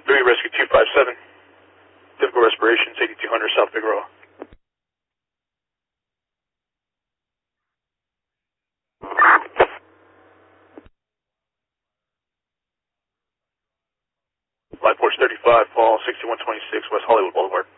Bowie Rescue 257. Typical respirations, 8200 South Figueroa. Flight Force 35, fall 6126 West Hollywood Boulevard.